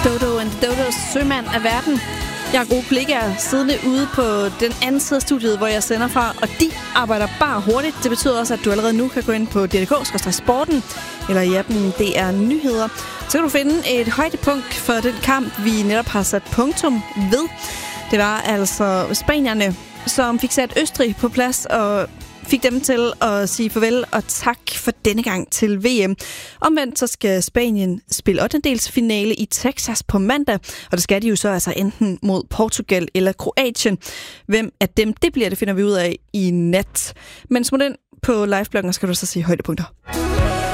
Dodo and the Dodos, sømand af verden. Jeg har gode kollegaer siddende ude på den anden side af studiet, hvor jeg sender fra, og de arbejder bare hurtigt. Det betyder også, at du allerede nu kan gå ind på DRK/sporten, eller i appen DR Nyheder. Så kan du finde et højdepunkt for den kamp, vi netop har sat punktum ved. Det var altså spanierne, som fik sat Østrig på plads og fik dem til at sige farvel og tak for denne gang til VM. Omvendt så skal Spanien spille 8-delsfinale i Texas på mandag, og det skal de jo så altså enten mod Portugal eller Kroatien. Hvem af dem, det bliver det, finder vi ud af i nat. Men smut ind på livebloggen, skal du så sige højdepunkter.